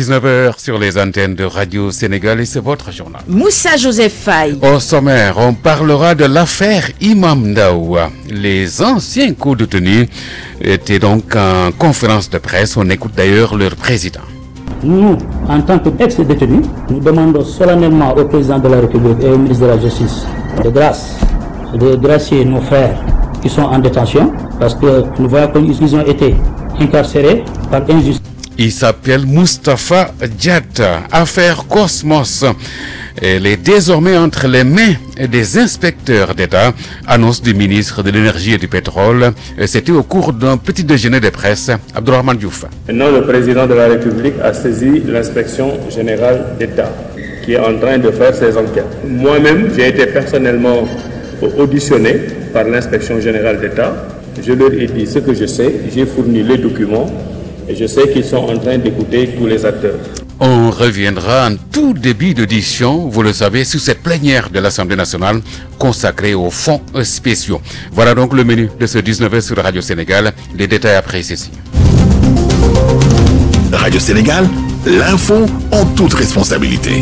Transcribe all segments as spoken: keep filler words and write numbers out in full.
dix-neuf heures sur les antennes de Radio Sénégal et c'est votre journal. Moussa Joseph Faye. Au sommaire, on parlera de l'affaire Imam Ndao. Les anciens co-détenus étaient donc en conférence de presse. On écoute d'ailleurs leur président. Nous, en tant qu'ex-détenus, nous demandons solennellement au président de la République et au ministre de la Justice de grâce, de gracier nos frères qui sont en détention parce que nous voyons qu'ils ont été incarcérés par injustice. Il s'appelle Moustapha Diatta. Affaire Cosmos. Elle est désormais entre les mains des inspecteurs d'État, annonce du ministre de l'Énergie et du Pétrole. C'était au cours d'un petit déjeuner de presse. Abdourahmane Diouf. Maintenant, le président de la République a saisi l'inspection générale d'État qui est en train de faire ses enquêtes. Moi-même, j'ai été personnellement auditionné par l'inspection générale d'État. Je leur ai dit ce que je sais, j'ai fourni les documents. Et je sais qu'ils sont en train d'écouter tous les acteurs. On reviendra en tout début d'audition, vous le savez, sur cette plénière de l'Assemblée nationale consacrée aux fonds spéciaux. Voilà donc le menu de ce dix-neuf heures sur Radio Sénégal. Les détails après ceci. Radio Sénégal, l'info en toute responsabilité.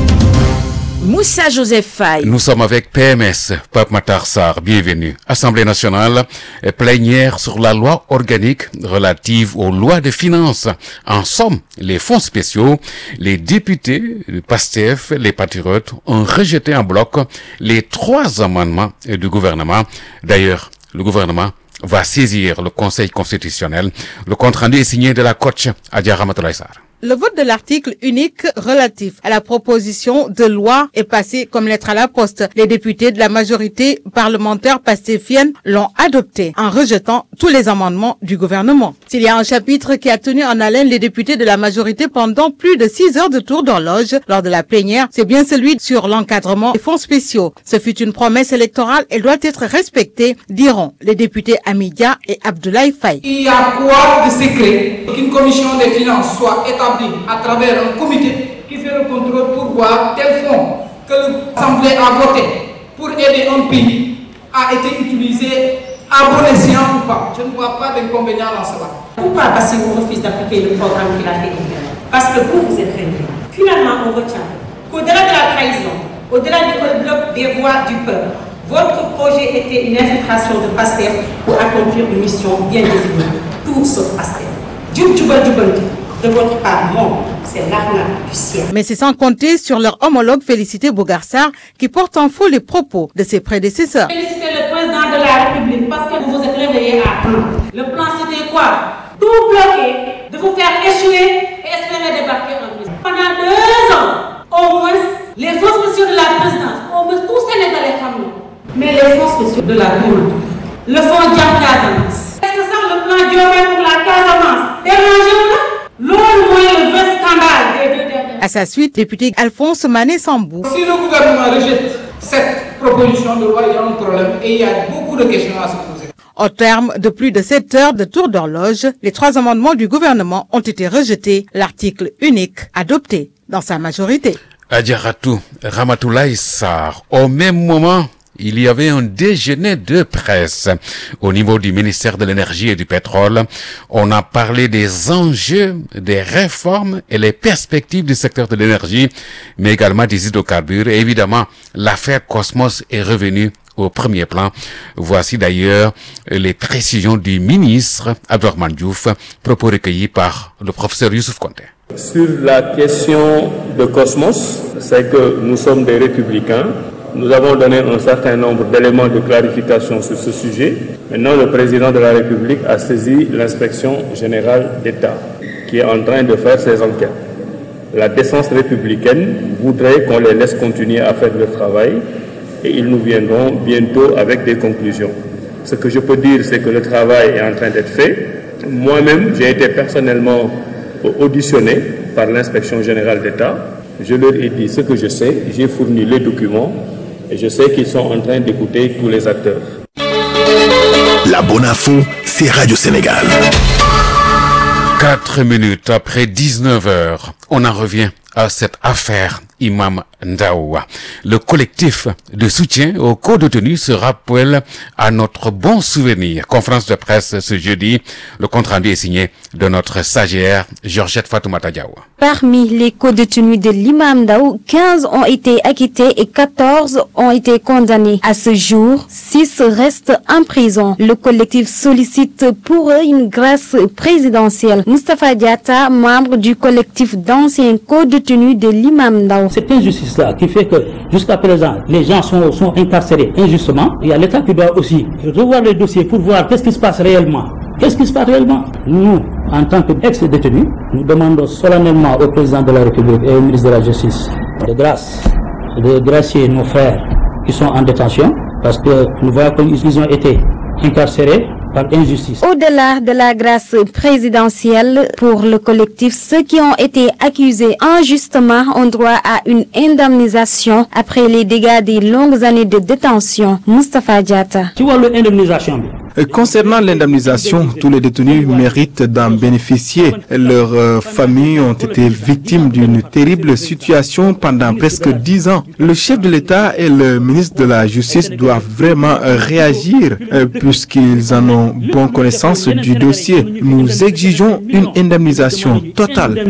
Moussa Joseph Faye. Nous sommes avec P M S, Pape Matar Sarr, bienvenue. Assemblée nationale, plénière sur la loi organique relative aux lois de finances. En somme, les fonds spéciaux, les députés, le PASTEF, les patriotes ont rejeté en bloc les trois amendements du gouvernement. D'ailleurs, le gouvernement va saisir le Conseil constitutionnel. Le compte-rendu est signé de la coach Adja Ramatoulaye Sarr. Le vote de l'article unique relatif à la proposition de loi est passé comme lettre à la poste. Les députés de la majorité parlementaire pastéfienne l'ont adopté en rejetant tous les amendements du gouvernement. S'il y a un chapitre qui a tenu en haleine les députés de la majorité pendant plus de six heures de tour d'horloge lors de la plénière, c'est bien celui sur l'encadrement des fonds spéciaux. Ce fut une promesse électorale et doit être respectée, diront les députés Amidia et Abdoulaye Faye. Il y a quoi de secret qu'une commission des finances soit établie à travers un comité qui fait le contrôle pour voir tel fonds que l'Assemblée a voté pour aider un pays a été utilisé à bon escient ou pas. Je ne vois pas d'inconvénient dans cela. Pourquoi Bassirou refuse d'appliquer le programme qu'il a fait? Parce que vous, vous êtes réunis. Finalement, on retient qu'au-delà de la trahison, au-delà du bloc des voix du peuple, votre projet était une infiltration de Pastef pour accomplir une mission bien désignée. Tout sauf Pastef. Djoub djoubal djoubal. De votre part, non, c'est l'arnaque du ciel. Mais c'est sans compter sur leur homologue Félicité Bougarsar qui porte en faux les propos de ses prédécesseurs. Félicitez le président de la République parce que vous vous êtes réveillé à plan. Le plan c'était quoi? Tout bloquer, de vous faire échouer et espérer débarquer en prison. Pendant deux ans, au moins, les fonds spéciaux de la présidence, au moins tous Sénégalais familles. Mais les fonds spéciaux de la Cour, le fonds Diam-Casamance. Est-ce que ça, le plan Diomaye pour la Casamance, dérangez-vous? À sa suite, député Alphonse Mané Sambou. Si le gouvernement rejette cette proposition de loi, il y a un problème et il y a beaucoup de questions à se poser. Au terme de plus de sept heures de tour d'horloge, les trois amendements du gouvernement ont été rejetés, l'article unique adopté dans sa majorité. Adjaratou Ramatoulaye Sarr, au même moment, il y avait un déjeuner de presse au niveau du ministère de l'Énergie et du Pétrole. On a parlé des enjeux, des réformes et les perspectives du secteur de l'énergie, mais également des hydrocarbures. Et évidemment, l'affaire Cosmos est revenue au premier plan. Voici d'ailleurs les précisions du ministre Abdourahmane Diouf, propos recueillis par le professeur Youssouf Konté. Sur la question de Cosmos, c'est que nous sommes des républicains. Nous avons donné un certain nombre d'éléments de clarification sur ce sujet. Maintenant, le président de la République a saisi l'inspection générale d'État qui est en train de faire ses enquêtes. La décence républicaine voudrait qu'on les laisse continuer à faire leur travail et ils nous viendront bientôt avec des conclusions. Ce que je peux dire, c'est que le travail est en train d'être fait. Moi-même, j'ai été personnellement auditionné par l'inspection générale d'État. Je leur ai dit ce que je sais, j'ai fourni les documents. Et je sais qu'ils sont en train d'écouter tous les acteurs. La bonne info, c'est Radio Sénégal. Quatre minutes après dix-neuf heures, on en revient à cette affaire Imam Ndao. Le collectif de soutien aux co-détenus se rappelle à notre bon souvenir. Conférence de presse ce jeudi. Le compte-rendu est signé de notre stagiaire Georgette Fatoumata Diaw. Parmi les co-détenus de l'imam Ndao, quinze ont été acquittés et quatorze ont été condamnés. À ce jour, six restent en prison. Le collectif sollicite pour eux une grâce présidentielle. Moustapha Diatta, membre du collectif d'anciens co-détenus de l'imam Ndao. Cette injustice-là qui fait que jusqu'à présent, les gens sont, sont incarcérés injustement. Il y a l'État qui doit aussi revoir les dossiers pour voir qu'est-ce qui se passe réellement. Qu'est-ce qui se passe réellement? Nous, en tant qu'ex-détenus, nous demandons solennellement au président de la République et au ministre de la Justice de grâce, de gracier nos frères qui sont en détention parce que nous voyons qu'ils ont été incarcérés par injustice. Au-delà de la grâce présidentielle pour le collectif, ceux qui ont été accusés injustement ont droit à une indemnisation après les dégâts des longues années de détention. Moustapha Diatta. Tu vois l'indemnisation. Concernant l'indemnisation, tous les détenus méritent d'en bénéficier. Leurs euh, familles ont été victimes d'une terrible situation pendant presque dix ans. Le chef de l'État et le ministre de la Justice doivent vraiment euh, réagir euh, puisqu'ils en ont bonne connaissance du dossier. Nous exigeons une indemnisation totale.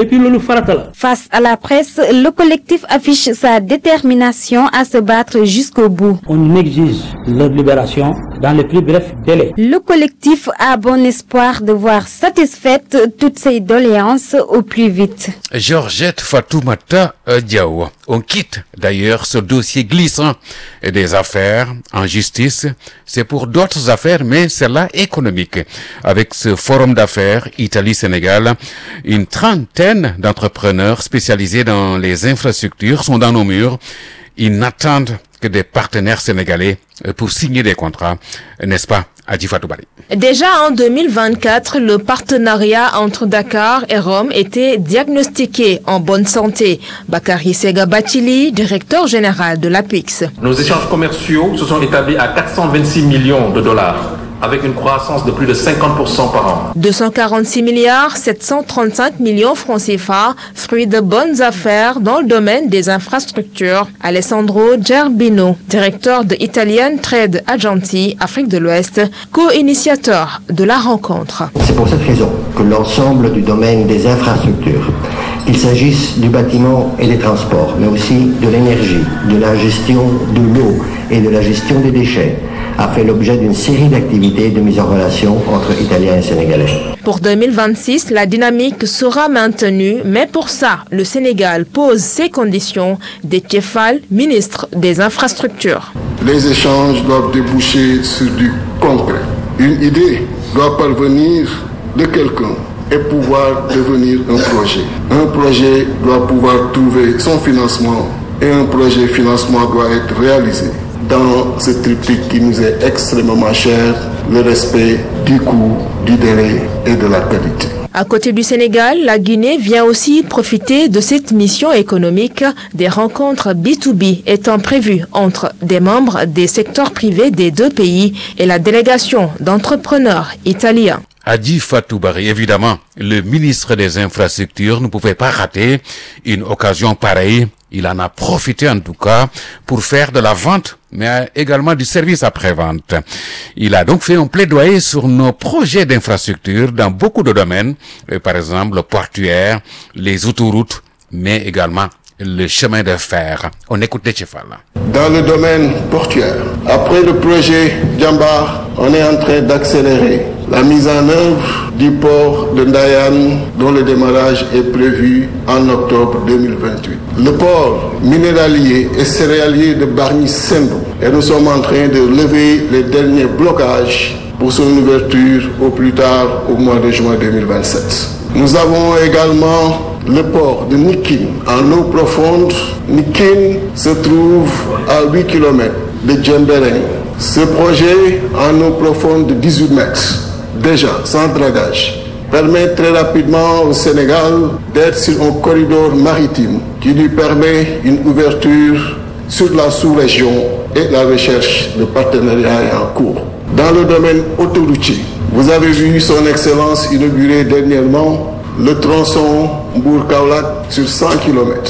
Face à la presse, le collectif affiche sa détermination à se battre jusqu'au bout. On exige leur libération dans les plus brefs délais. Le collectif a bon espoir de voir satisfaites toutes ces doléances au plus vite. Georgette Fatoumata Diaw. On quitte d'ailleurs ce dossier glissant des affaires en justice. C'est pour d'autres affaires, mais c'est là économique. Avec ce forum d'affaires Italie-Sénégal, une trentaine d'entrepreneurs spécialisés dans les infrastructures sont dans nos murs. Ils n'attendent que des partenaires sénégalais pour signer des contrats, n'est-ce pas, Adji Fatou Bari? Déjà en deux mille vingt-quatre, le partenariat entre Dakar et Rome était diagnostiqué en bonne santé. Bakary Sega Bathily, directeur général de l'APIX. Nos échanges commerciaux se sont établis à quatre cent vingt-six millions de dollars, avec une croissance de plus de cinquante pour cent par an. deux cent quarante-six milliards sept cent trente-cinq millions francs C F A, fruit de bonnes affaires dans le domaine des infrastructures. Alessandro Gerbino, directeur de Italian Trade Agency Afrique de l'Ouest, co-initiateur de la rencontre. C'est pour cette raison que l'ensemble du domaine des infrastructures, qu'il s'agisse du bâtiment et des transports, mais aussi de l'énergie, de la gestion de l'eau et de la gestion des déchets, a fait l'objet d'une série d'activités de mise en relation entre Italiens et Sénégalais. Pour deux mille vingt-six, la dynamique sera maintenue, mais pour ça, le Sénégal pose ses conditions. Déthié Fall, ministre des Infrastructures. Les échanges doivent déboucher sur du concret. Une idée doit parvenir de quelqu'un et pouvoir devenir un projet. Un projet doit pouvoir trouver son financement et un projet financement doit être réalisé dans ce triptyque qui nous est extrêmement cher, le respect du coût, du délai et de la qualité. À côté du Sénégal, la Guinée vient aussi profiter de cette mission économique, des rencontres B deux B étant prévues entre des membres des secteurs privés des deux pays et la délégation d'entrepreneurs italiens. Adji Fatou Bari, évidemment, le ministre des Infrastructures ne pouvait pas rater une occasion pareille. Il en a profité en tout cas pour faire de la vente, mais également du service après-vente. Il a donc fait un plaidoyer sur nos projets d'infrastructure dans beaucoup de domaines, par exemple le portuaire, les autoroutes, mais également le chemin de fer. On écoute les chefs là. Dans le domaine portuaire, après le projet Djambar, on est en train d'accélérer la mise en œuvre du port de Ndayane, dont le démarrage est prévu en octobre deux mille vingt-huit. Le port minéralier et céréalier de Bargny-Sendou, et nous sommes en train de lever les derniers blocages pour son ouverture au plus tard au mois de juin deux mille vingt-sept. Nous avons également le port de Nikin en eau profonde. Nikin se trouve à huit kilomètres de Djembéleng. Ce projet en eau profonde de dix-huit mètres, déjà sans dragage, permet très rapidement au Sénégal d'être sur un corridor maritime qui lui permet une ouverture sur la sous-région et la recherche de partenariats en cours. Dans le domaine autoroutier, vous avez vu son Excellence inaugurer dernièrement le tronçon Mbour-Kaolack sur cent kilomètres.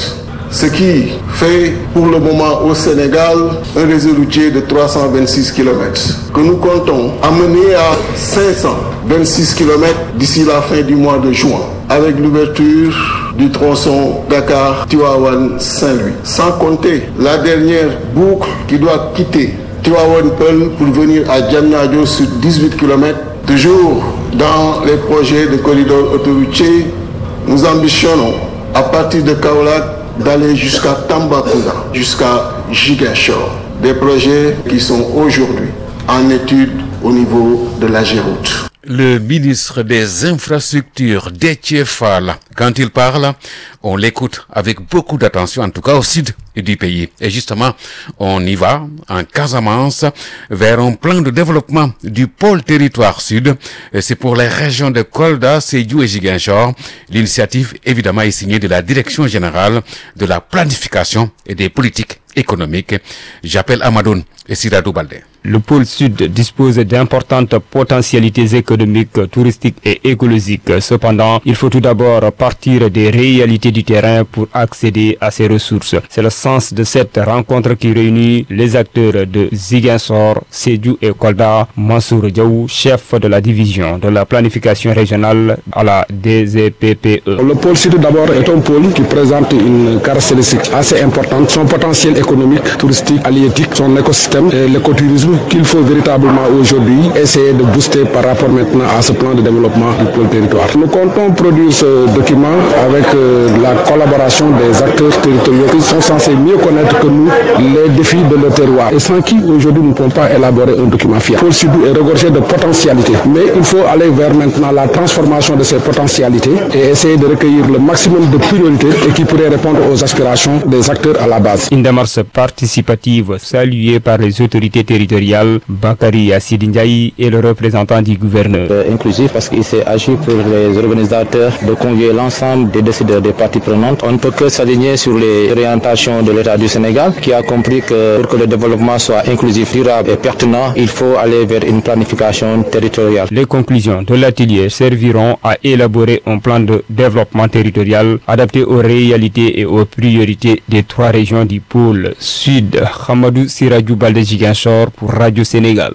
ce qui fait pour le moment au Sénégal un réseau routier de trois cent vingt-six kilomètres que nous comptons amener à cinq cent vingt-six kilomètres d'ici la fin du mois de juin avec l'ouverture du tronçon Dakar-Tivaouane-Saint-Louis. Sans compter la dernière boucle qui doit quitter Tivaouane-Peulh pour venir à Diamniadio sur dix-huit kilomètres. Toujours dans les projets de corridor autoroutier, nous ambitionnons à partir de Kaolack d'aller jusqu'à Tambacounda, jusqu'à Ziguinchor. Des projets qui sont aujourd'hui en étude au niveau de la Géroute. Le ministre des Infrastructures, Déthié Fall, quand il parle, on l'écoute avec beaucoup d'attention, en tout cas au sud du pays. Et justement, on y va, en Casamance, vers un plan de développement du pôle territoire sud. Et c'est pour les régions de Kolda, Sédhiou et Ziguinchor. L'initiative, évidemment, est signée de la Direction générale de la planification et des politiques économiques. J'appelle Amadoun et Siradou Baldé. Le pôle sud dispose d'importantes potentialités économiques, touristiques et écologiques. Cependant, il faut tout d'abord partir des réalités du terrain pour accéder à ces ressources. C'est le sens de cette rencontre qui réunit les acteurs de Ziguinchor, Sédhiou et Kolda. Mansour Diaw, chef de la division de la planification régionale à la D Z P P E. Le pôle sud d'abord est un pôle qui présente une caractéristique assez importante. Son potentiel économique, touristique, halieutique, son écosystème et l'écotourisme qu'il faut véritablement aujourd'hui essayer de booster par rapport maintenant à ce plan de développement du pôle territoire. Nous comptons produire ce document avec euh, la collaboration des acteurs territoriaux qui sont censés mieux connaître que nous les défis de leur terroir et sans qui aujourd'hui nous ne pouvons pas élaborer un document fiable. Le pôle sud est regorgé de potentialités, mais il faut aller vers maintenant la transformation de ces potentialités et essayer de recueillir le maximum de priorités et qui pourraient répondre aux aspirations des acteurs à la base. Une démarche participative saluée par les autorités territoriales. Bakary Assidi Ndiaye est le représentant du gouverneur. Euh, inclusif parce qu'il s'est agi pour les organisateurs de convier l'ensemble des décideurs des parties prenantes. On ne peut que s'aligner sur les orientations de l'État du Sénégal qui a compris que pour que le développement soit inclusif, durable et pertinent, il faut aller vers une planification territoriale. Les conclusions de l'atelier serviront à élaborer un plan de développement territorial adapté aux réalités et aux priorités des trois régions du pôle sud. Hamadou Siradou Baldé Ziguinchor pour Radio Sénégal.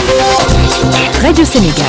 Radio Sénégal.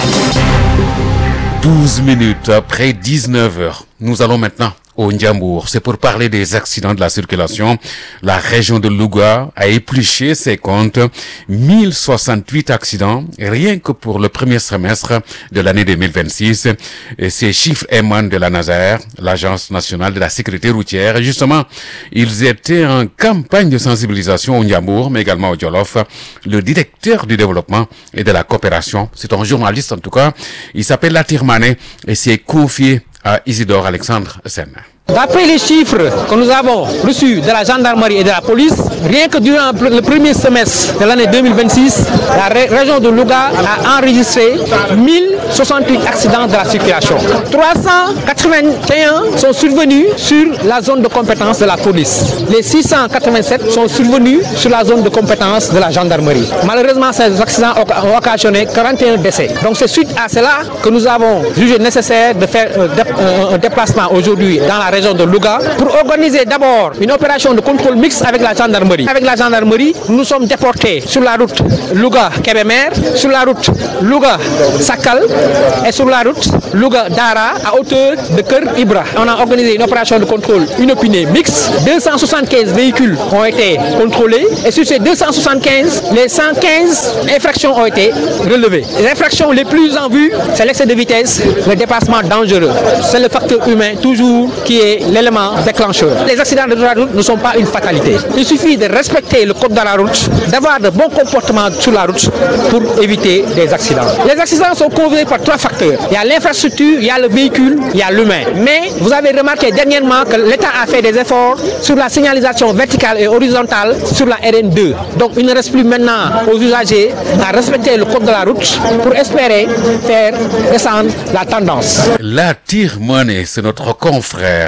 douze minutes après dix-neuf heures. Nous allons maintenant au Ndiambour. C'est pour parler des accidents de la circulation. La région de Louga a épluché ses comptes. mille soixante-huit accidents, rien que pour le premier semestre de l'année deux mille vingt-six. Et ces chiffres émanent de la Naser, l'Agence nationale de la sécurité routière. Et justement, ils étaient en campagne de sensibilisation au Ndiambour, mais également au Djolof. Le directeur du développement et de la coopération, c'est un journaliste en tout cas, il s'appelle Latir Mané et s'est confié à Isidore Alexandre Sen. D'après les chiffres que nous avons reçus de la gendarmerie et de la police, rien que durant le premier semestre de l'année deux mille vingt-six, la ré région de Louga a enregistré mille soixante-huit accidents de la circulation. trois cent quatre-vingt-un sont survenus sur la zone de compétence de la police. Les six cent quatre-vingt-sept sont survenus sur la zone de compétence de la gendarmerie. Malheureusement, ces accidents ont occasionné quarante et un décès. Donc c'est suite à cela que nous avons jugé nécessaire de faire un déplacement aujourd'hui dans la région de Louga pour organiser d'abord une opération de contrôle mixte avec la gendarmerie. Avec la gendarmerie, nous sommes déportés sur la route Louga-Kébémer, sur la route Louga-Sakal et sur la route Louga-Dara à hauteur de Keur Ibra. On a organisé une opération de contrôle inopinée mixte. deux cent soixante-quinze véhicules ont été contrôlés et sur ces deux cent soixante-quinze, les cent quinze infractions ont été relevées. Les infractions les plus en vue, c'est l'excès de vitesse, le dépassement dangereux. C'est le facteur humain toujours qui est l'élément déclencheur. Les accidents de la route ne sont pas une fatalité. Il suffit de respecter le code de la route, d'avoir de bons comportements sur la route pour éviter des accidents. Les accidents sont causés par trois facteurs. Il y a l'infrastructure, il y a le véhicule, il y a l'humain. Mais vous avez remarqué dernièrement que l'État a fait des efforts sur la signalisation verticale et horizontale sur la R N deux. Donc il ne reste plus maintenant aux usagers à respecter le code de la route pour espérer faire descendre la tendance. Latir Mané, c'est notre confrère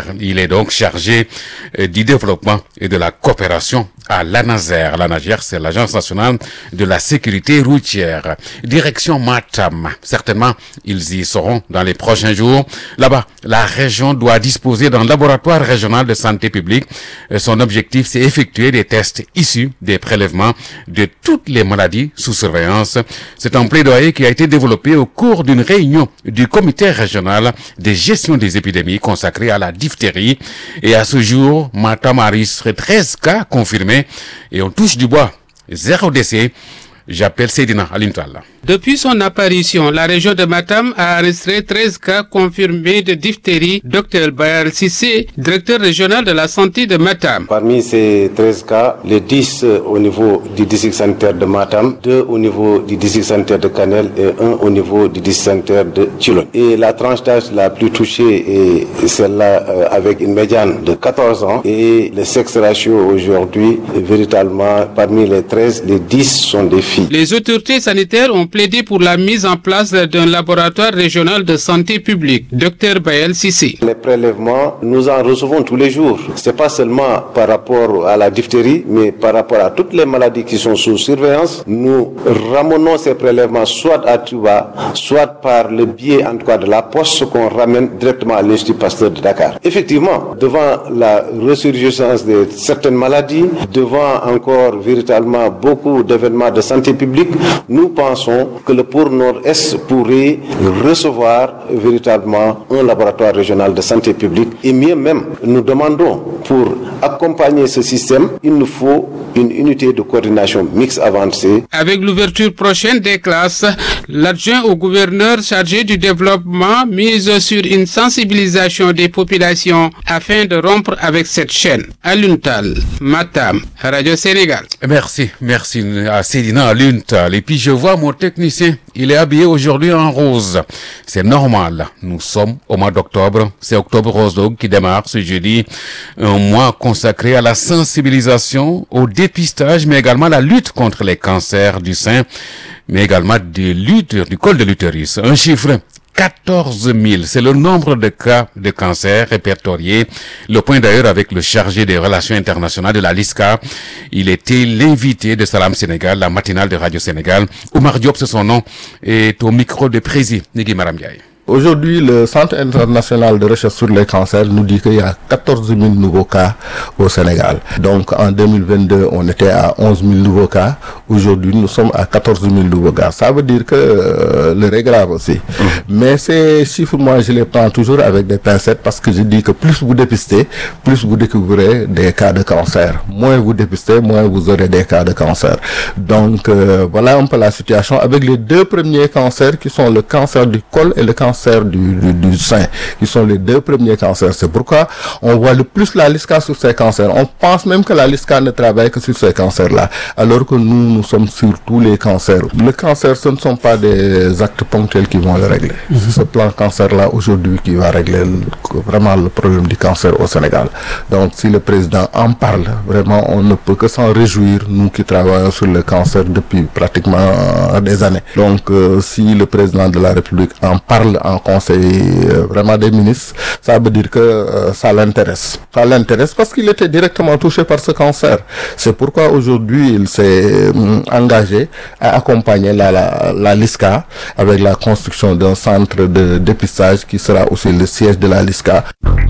Il est donc chargé du développement et de la coopération à l'ANASER. L'ANASER, c'est l'Agence nationale de la sécurité routière. Direction Matam. Certainement, ils y seront dans les prochains jours. Là-bas, la région doit disposer d'un laboratoire régional de santé publique. Son objectif, c'est effectuer des tests issus des prélèvements de toutes les maladies sous surveillance. C'est un plaidoyer qui a été développé au cours d'une réunion du comité régional de gestion des épidémies consacrée à la diphtérie. Et à ce jour, Matam enregistre treize cas confirmés et on touche du bois. Zéro décès. J'appelle Seydina Alintal. Depuis son apparition, la région de Matam a enregistré treize cas confirmés de diphtérie. Docteur Bayal Sissé, directeur régional de la santé de Matam. Parmi ces treize cas, les dix au niveau du district sanitaire de Matam, deux au niveau du district sanitaire de Kanel et un au niveau du district sanitaire de Tchilon. Et la tranche d'âge la plus touchée est celle-là euh, avec une médiane de quatorze ans. Et le sexe ratio aujourd'hui, véritablement, parmi les treize, les dix sont des filles. Les autorités sanitaires ont plaidé pour la mise en place d'un laboratoire régional de santé publique. Docteur Bayel Sissi. Les prélèvements, nous en recevons tous les jours. C'est pas seulement par rapport à la diphtérie, mais par rapport à toutes les maladies qui sont sous surveillance. Nous ramenons ces prélèvements soit à Touba, soit par le biais en tout cas de la poste qu'on ramène directement à l'Institut Pasteur de Dakar. Effectivement, devant la ressurgence de certaines maladies, devant encore véritablement beaucoup d'événements de santé publique, nous pensons que le pôle nord-est pourrait recevoir véritablement un laboratoire régional de santé publique. Et mieux même, nous demandons pour accompagner ce système, il nous faut une unité de coordination mixte avancée. Avec l'ouverture prochaine des classes, l'adjoint au gouverneur chargé du développement mise sur une sensibilisation des populations afin de rompre avec cette chaîne. Aluntal, Matam, Radio Sénégal. Merci, merci à Cédina Aluntal. Et puis je vois mon technicien, il est habillé aujourd'hui en rose. C'est normal, nous sommes au mois d'octobre, c'est Octobre Rose donc qui démarre ce jeudi, un mois consacré à la sensibilisation, au dépistage, mais également à la lutte contre les cancers du sein, mais également de lutte, du col de l'utérus. Un chiffre, quatorze mille, c'est le nombre de cas de cancer répertoriés. Le point d'ailleurs avec le chargé des relations internationales de la LISCA. Il était l'invité de Salam Sénégal, la matinale de Radio Sénégal. Oumar Diop, c'est son nom, est au micro de Prési Nigui Maram Ndiaye. Aujourd'hui, le Centre international de recherche sur les cancers nous dit qu'il y a quatorze mille nouveaux cas au Sénégal. Donc, en deux mille vingt-deux, on était à onze mille nouveaux cas. Aujourd'hui, nous sommes à quatorze mille nouveaux cas. Ça veut dire que euh, le est grave aussi. Mmh. Mais ces chiffres, moi, je les prends toujours avec des pincettes parce que je dis que plus vous dépistez, plus vous découvrez des cas de cancer. Moins vous dépistez, moins vous aurez des cas de cancer. Donc, euh, voilà un peu la situation avec les deux premiers cancers qui sont le cancer du col et le cancer Du, du, du sein, qui sont les deux premiers cancers. C'est pourquoi on voit le plus la LISCA sur ces cancers. On pense même que la LISCA ne travaille que sur ces cancers-là, alors que nous, nous sommes sur tous les cancers. Le cancer, ce ne sont pas des actes ponctuels qui vont le régler. Mm-hmm. C'est ce plan cancer-là aujourd'hui qui va régler le, vraiment le problème du cancer au Sénégal. Donc, si le président en parle, vraiment, on ne peut que s'en réjouir, nous qui travaillons sur le cancer depuis pratiquement des années. Donc, euh, si le président de la République en parle en conseil euh, vraiment des ministres, ça veut dire que euh, ça l'intéresse. Ça l'intéresse parce qu'il était directement touché par ce cancer. C'est pourquoi aujourd'hui il s'est euh, engagé à accompagner la, la, la LISCA avec la construction d'un centre de dépistage qui sera aussi le siège de la LISCA.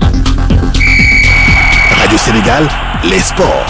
Radio Sénégal, les sports.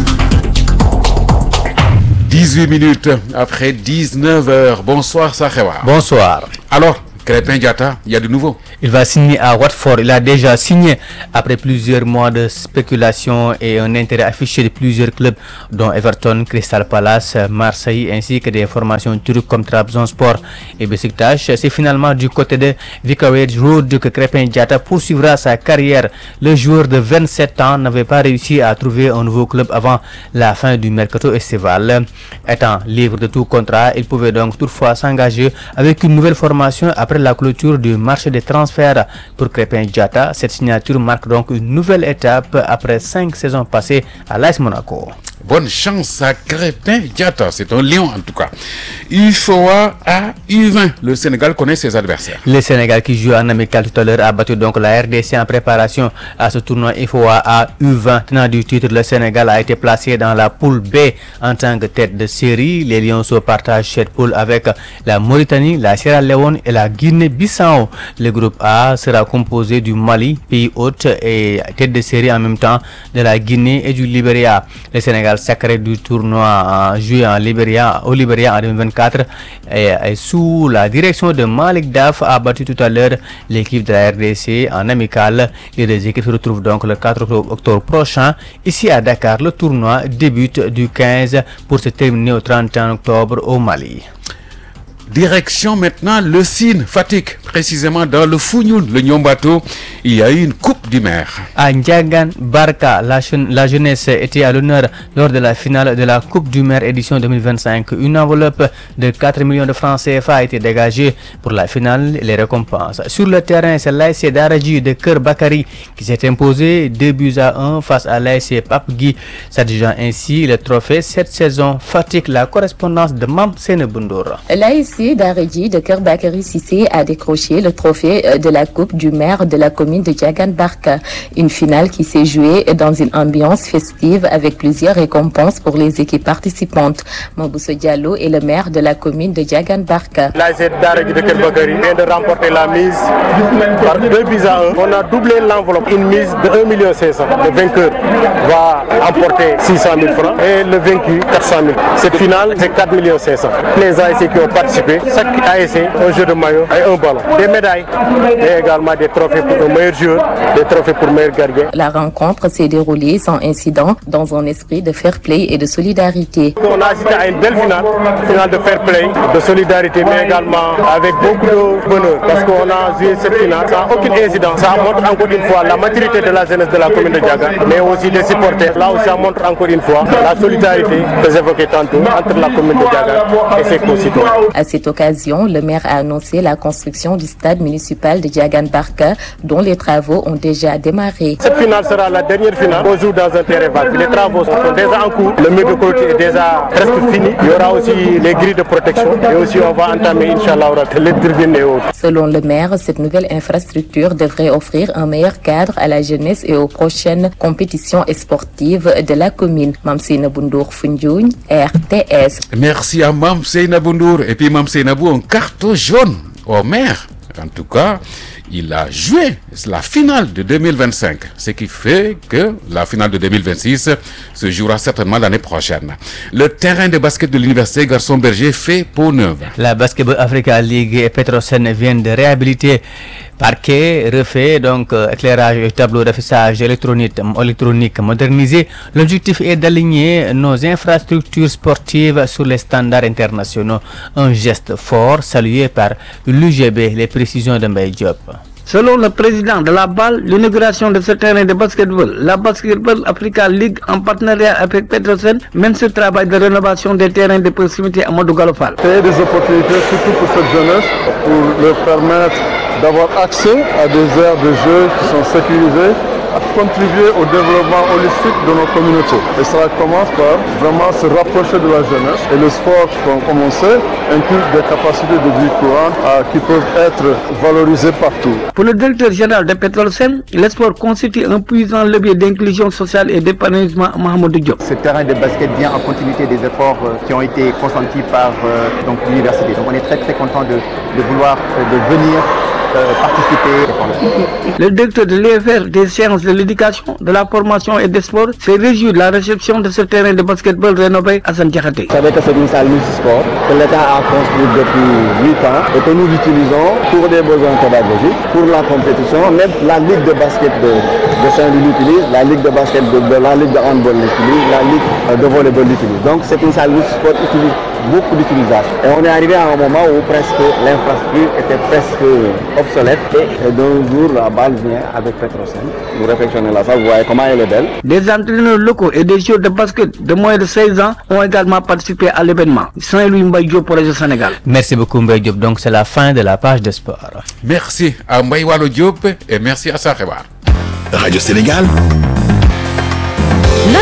dix-huit minutes après dix-neuf heures. Bonsoir Sakhewa. Bonsoir. Alors, Krépin Diatta, il y a du nouveau. Il va signer à Watford. Il a déjà signé après plusieurs mois de spéculation et un intérêt affiché de plusieurs clubs dont Everton, Crystal Palace, Marseille ainsi que des formations turques comme Trabzonspor et Beşiktaş. C'est finalement du côté de Vicarage Road que Krépin Diatta poursuivra sa carrière. Le joueur de vingt-sept ans n'avait pas réussi à trouver un nouveau club avant la fin du mercato estival. Étant libre de tout contrat, il pouvait donc toutefois s'engager avec une nouvelle formation après la clôture du marché des transferts pour Krépin Diatta. Cette signature marque donc une nouvelle étape après cinq saisons passées à l'A S Monaco. Bonne chance à Crépin Diatta, c'est un lion en tout cas. U F O A à U vingt, le Sénégal connaît ses adversaires. Le Sénégal qui joue en amical tout à l'heure a battu donc la R D C en préparation à ce tournoi U F O A à U vingt. Tenant du titre, le Sénégal a été placé dans la poule B en tant que tête de série. Les Lions se partagent cette poule avec la Mauritanie, la Sierra Leone et la Guinée-Bissau. Le groupe A sera composé du Mali, pays hôte et tête de série en même temps de la Guinée et du Libéria. Le Sénégal sacré du tournoi joué en Libéria, au Libéria en deux mille vingt-quatre et, et sous la direction de Malik Daf a battu tout à l'heure l'équipe de la R D C en amical. Les deux équipes se retrouvent donc le quatre octobre prochain ici à Dakar. Le tournoi débute du quinze pour se terminer au trente et un octobre au Mali. Direction maintenant le Sine, Fatick, précisément dans le Founioun, le Niombato, il y a eu une coupe du maire. À Ndiagan Barka, la, la jeunesse était à l'honneur lors de la finale de la Coupe du maire édition deux mille vingt-cinq. Une enveloppe de quatre millions de francs C F A a été dégagée pour la finale et les récompenses. Sur le terrain, c'est l'A S C Daraji de Keur Bakari qui s'est imposé deux buts à un face à l'A S C Papgui, s'adjugeant ainsi le trophée cette saison. Fatick, la correspondance de Mam Senebundour. L'A S C Daraji de Keur Bakari Cissé a décroché le trophée de la Coupe du maire de la commune de Ndiagan Barka. Une finale qui s'est jouée dans une ambiance festive avec plusieurs récompenses pour les équipes participantes. Mabousso Diallo est le maire de la commune de Ndiagan Barka. L'A S C Daraji de Keur Bakari vient de remporter la mise par deux buts à un. On a doublé l'enveloppe, une mise de un million cinq cent. Le vainqueur va emporter six cent mille francs et le vaincu quatre cent mille. Cette finale, c'est quatre millions cinq cent. Les A S C qui ont participé, chaque A S C, un jeu de maillot et un ballon. Des médailles et également des trophées pour le meilleur joueur, des trophées pour le meilleur gardien. La rencontre s'est déroulée sans incident dans un esprit de fair play et de solidarité. On a assisté à une belle finale, finale de fair play, de solidarité, mais également avec beaucoup de bonheur parce qu'on a joué cette finale sans aucun incident. Ça montre encore une fois la maturité de la jeunesse de la commune de Ndiagan, mais aussi des supporters. Là aussi, ça montre encore une fois la solidarité que j'évoquais tantôt entre la commune de Ndiagan et ses concitoyens. À cette occasion, le maire a annoncé la construction du stade municipal de Ndiagan Barka, dont les travaux ont déjà démarré. Cette finale sera la dernière finale. On joue dans un terrain vague. Les travaux sont déjà en cours. Le mur de clôture est déjà presque fini. Il y aura aussi les grilles de protection et aussi on va entamer, Inch'Allah, les tribunes et autres. Selon le maire, cette nouvelle infrastructure devrait offrir un meilleur cadre à la jeunesse et aux prochaines compétitions sportives de la commune. Mamsina Bundour Foundiougne, R T S. Merci à Mamsina Bundour et puis Mamsina Bou, un carton jaune au maire. En tout cas, il a joué la finale de deux mille vingt-cinq, ce qui fait que la finale de deux mille vingt-six se jouera certainement l'année prochaine. Le terrain de basket de l'université Garçon Berger fait peau neuve. La Basketball Africa League et Petrosen viennent de réhabiliter parquet, refait, donc euh, éclairage et tableau d'affichage électronique, électronique modernisé. L'objectif est d'aligner nos infrastructures sportives sur les standards internationaux. Un geste fort salué par l'U G B, les précisions de Mbaye Diop. Selon le président de la B A L, l'inauguration de ce terrain de basketball, la Basketball Africa League, en partenariat avec Petrosen, mène ce travail de rénovation des terrains de proximité à Modou Galopal. Créer des opportunités surtout pour cette jeunesse, pour leur permettre d'avoir accès à des aires de jeu qui sont sécurisées, à contribuer au développement holistique de nos communautés. Et cela commence par vraiment se rapprocher de la jeunesse. Et le sport, comme on sait, inclut des capacités de vie courante euh, qui peuvent être valorisées partout. Pour le directeur général de Petrosen, le sport constitue un puissant levier d'inclusion sociale et d'épanouissement à Mahamadou Diop. Ce terrain de basket vient en continuité des efforts euh, qui ont été consentis par euh, donc, l'université. Donc on est très très content de, de vouloir euh, de venir Euh, participer. Le directeur de l'E F R des sciences de l'éducation, de la formation et des sports s'est réjoui de la réception de ce terrain de basketball rénové à Santiakhate. Vous savez que c'est une salle multisport que l'État a construite depuis huit ans et que nous utilisons pour des besoins pédagogiques, pour la compétition. Même la Ligue de basket de, de Saint-Louis l'utilise, la Ligue de basket de, de la Ligue de handball l'utilise, la Ligue de volleyball l'utilise. Donc c'est une salle multisport qui utilise beaucoup d'utilisation. Et on est arrivé à un moment où presque l'infrastructure était presque obsolète et d'un jour la balle vient avec Petrosen. Vous réfléchissez la salle, vous voyez comment elle est belle. Des entraîneurs locaux et des joueurs de basket de moins de seize ans ont également participé à l'événement. Saint-Louis Mbaye Diop pour le Sénégal. Merci beaucoup Mbaye Diop. Donc c'est la fin de la page de sport. Merci à Mbaye Walo Diop et merci à Sareba. Radio Sénégal. L'invité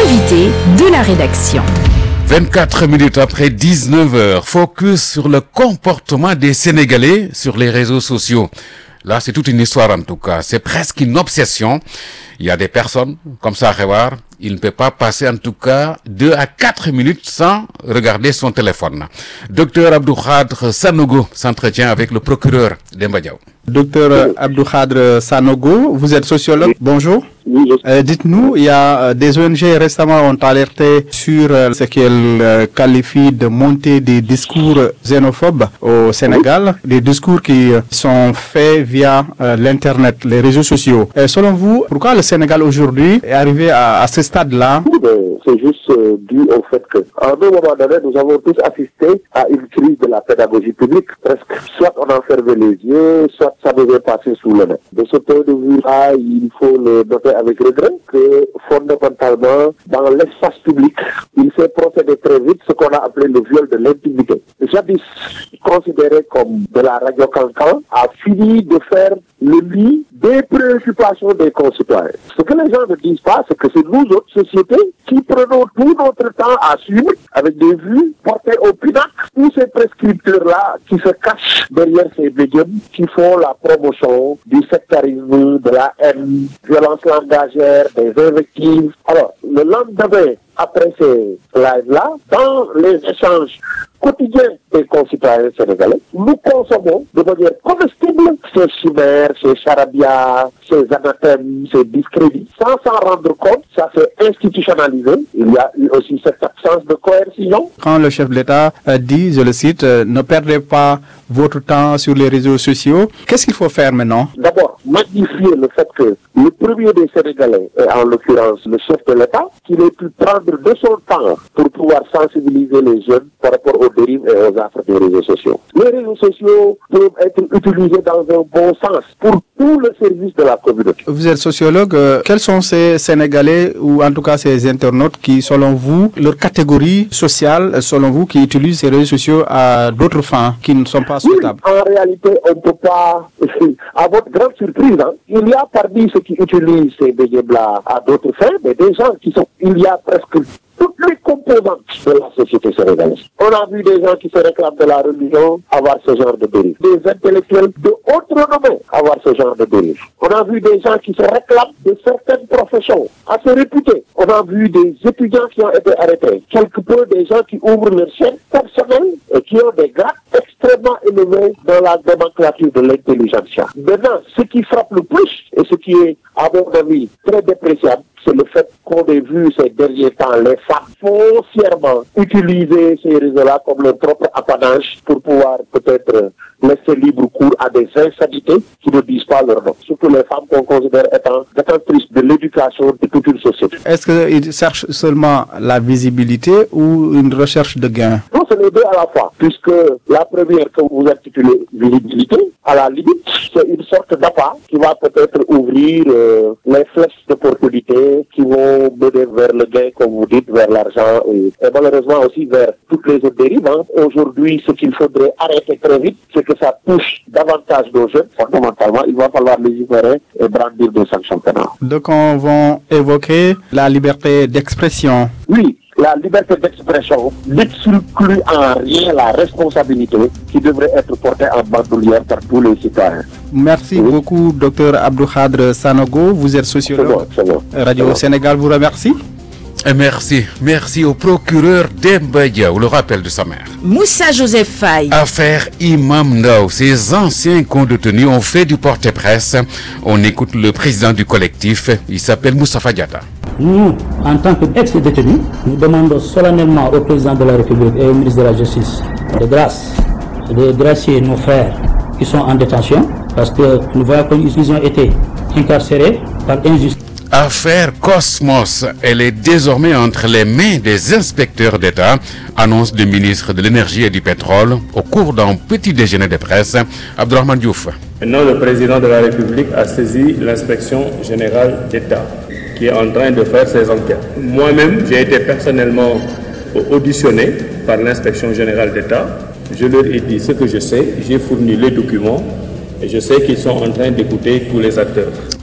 L'invité de la rédaction. vingt-quatre minutes après dix-neuf heures, focus sur le comportement des Sénégalais sur les réseaux sociaux. Là, c'est toute une histoire en tout cas. C'est presque une obsession. Il y a des personnes, comme ça, Rewar, il ne peut pas passer en tout cas deux à quatre minutes sans regarder son téléphone. Docteur Abdou Khadre Sanogo s'entretient avec le procureur Demba Diaw. Docteur Abdou Khadre Sanogo, vous êtes sociologue. Bonjour. Euh, dites-nous, il y a euh, des O N G récemment ont alerté sur euh, ce qu'elles euh, qualifient de montée des discours xénophobes au Sénégal, des discours qui euh, sont faits via euh, l'internet, les réseaux sociaux. Et selon vous, pourquoi le Sénégal aujourd'hui est arrivé à, à ce stade-là? C'est juste euh, dû au fait que, à un moment donné, nous avons tous assisté à une crise de la pédagogie publique, presque. Soit on en fermait les yeux, soit ça devait passer sous le nez. De ce point de vue-là, il faut le noter avec regret que, fondamentalement, dans l'espace public, il s'est procédé très vite ce qu'on a appelé le viol de l'intimité. Jadis considéré comme de la radio cancan, a fini de faire le lit des préoccupations des concitoyens. Ce que les gens ne disent pas, c'est que c'est nous autres sociétés qui prenons tout notre temps à suivre avec des vues portées au pinacle, tous ces prescripteurs-là qui se cachent derrière ces médiums, qui font la promotion du sectarisme, de la haine, violence langagière, des invectives. Alors, le lendemain, après ces lives-là, dans les échanges quotidiens des concitoyens sénégalais, nous consommons de manière comestible ces chimères, ces charabia, ces anathèmes, ces discrédits. Sans s'en rendre compte, ça s'est institutionnalisé. Il y a eu aussi cette absence de coercition. Quand le chef de l'État dit, je le cite, euh, ne perdez pas votre temps sur les réseaux sociaux, qu'est-ce qu'il faut faire maintenant? D'abord, magnifier le fait que le premier des Sénégalais, et en l'occurrence le chef de l'État, qu'il ait pu prendre de son temps pour pouvoir sensibiliser les jeunes par rapport aux dérives et aux affres des réseaux sociaux. Les réseaux sociaux peuvent être utilisés dans un bon sens pour tout le service de la communauté. Vous êtes sociologue, euh, quels sont ces Sénégalais ou en tout cas ces internautes qui, selon vous, leur catégorie sociale, selon vous, qui utilisent ces réseaux sociaux à d'autres fins qui ne sont pas souhaitables? Oui, en réalité, on ne peut pas, à votre grande surprise, hein, il y a parmi ceux qui utilisent ces médias-là à d'autres fins, mais des gens qui sont, il y a presque toutes les composantes de la société sénégalaise. On a vu des gens qui se réclament de la religion avoir ce genre de dérive. Des intellectuels de haute renommée avoir ce genre de dérive. On a vu des gens qui se réclament de certaines professions assez réputées. On a vu des étudiants qui ont été arrêtés. Quelque peu des gens qui ouvrent leur chaîne personnelle et qui ont des grades extrêmement élevés dans la nomenclature de l'intelligentsia. Maintenant, ce qui frappe le plus et ce qui est, à mon avis, très dépréciable, c'est le fait qu'on ait vu ces derniers temps les femmes foncièrement utiliser ces réseaux-là comme leur propre apanage pour pouvoir peut-être laisser libre cours à des insanités qui ne disent pas leur nom. Surtout les femmes qu'on considère étant détentrices de l'éducation de toute une société. Est-ce qu'ils cherchent seulement la visibilité ou une recherche de gain? Non, c'est les deux à la fois, puisque la première que vous intitulez visibilité, à la limite, c'est une sorte d'appât qui va peut-être ouvrir euh, les flèches d'opportunité qui vont mener vers le gain, comme vous dites, vers l'argent et, et malheureusement aussi vers toutes les autres dérives. Hein. Aujourd'hui, ce qu'il faudrait arrêter très vite, c'est que ça touche davantage nos jeunes. Fondamentalement, il va falloir légiférer et brandir des sanctions pénales. Donc, on va évoquer la liberté d'expression. Oui. La liberté d'expression n'exclut en rien la responsabilité qui devrait être portée en bandoulière par tous les citoyens. Merci oui. beaucoup, docteur Abdou Khadre Sanogo. Vous êtes sociologue. C'est bon, c'est bon. Radio bon. Sénégal vous remercie. Et merci. Merci au procureur Demba Diaw, le rappel de sa mère. Moussa Joseph Faye. Affaire Imam Ndao. Ces anciens co-détenus ont fait du porte-presse. On écoute le président du collectif. Il s'appelle Moustapha Diatta. Nous, en tant qu'ex-détenus, nous demandons solennellement au président de la République et au ministre de la Justice de grâce, de gracier nos frères qui sont en détention, parce que nous voyons qu'ils ont été incarcérés par injustice. Affaire Cosmos, elle est désormais entre les mains des inspecteurs d'État, annonce du ministre de l'Énergie et du Pétrole au cours d'un petit déjeuner de presse. Abdourahmane Diouf. Maintenant, le président de la République a saisi l'inspection générale d'État qui est en train de faire ses enquêtes. Moi-même, j'ai été personnellement auditionné par l'inspection générale d'État. Je leur ai dit ce que je sais, j'ai fourni les documents et je sais qu'ils sont en train d'écouter tous les acteurs.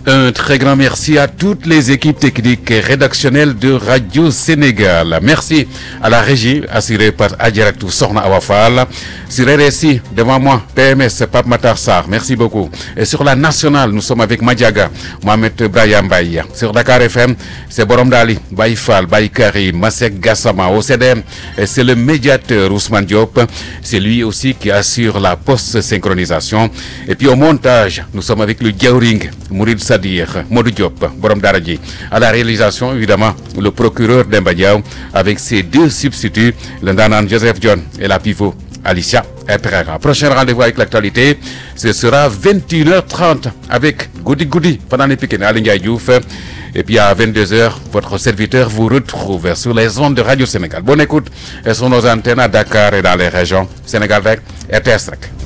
Un très grand merci à toutes les équipes techniques et rédactionnelles de Radio Sénégal. Merci à la régie assurée par Adjaratou Sorna Awafal. Sur R S I, devant moi, P M S Pape Matar Sarr. Merci beaucoup. Et sur la nationale, nous sommes avec Madiaga, Mohamed Brahim Baye. Sur Dakar F M, c'est Borom Dali, Baye Fall, Baye Karim, Masek Gassama. Au C D M, c'est le médiateur Ousmane Diop. C'est lui aussi qui assure la post-synchronisation. Et puis au montage, nous sommes avec le Diaoring, Mourid Sadir, Modou Diop, Borom Daradji. À la réalisation, évidemment, le procureur Demba Diaw avec ses deux substituts, le Ndanan Joseph John et la pivot Alicia Pereira. Prochain rendez-vous avec l'actualité, ce sera vingt et une heures trente avec Goudi Goudi pendant les piquets à Ndiaye Diouf. Et puis à vingt-deux heures, votre serviteur vous retrouve sur les ondes de Radio Sénégal. Bonne écoute et sur nos antennes à Dakar et dans les régions. Sénégal avec R T S.